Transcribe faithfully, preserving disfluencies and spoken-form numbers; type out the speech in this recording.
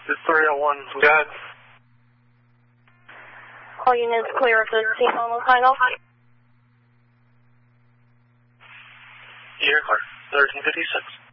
This three oh one, go ahead. All units clear of the scene on Los Angeles. You're clear. thirteen fifty-six.